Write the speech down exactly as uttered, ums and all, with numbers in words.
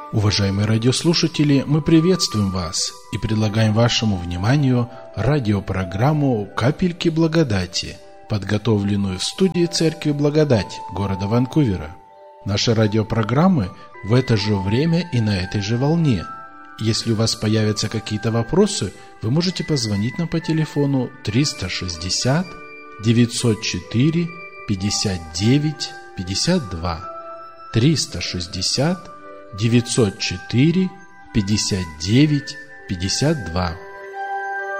Уважаемые радиослушатели, мы приветствуем вас и предлагаем вашему вниманию радиопрограмму «Капельки благодати», подготовленную в студии Церкви Благодать города Ванкувера. Наши радиопрограммы в это же время и на этой же волне. Если у вас появятся какие-то вопросы, вы можете позвонить нам по телефону триста шестьдесят девятьсот четыре пятьдесят девять пятьдесят два, триста шестьдесят девятьсот четыре пятьдесят девять пятьдесят два.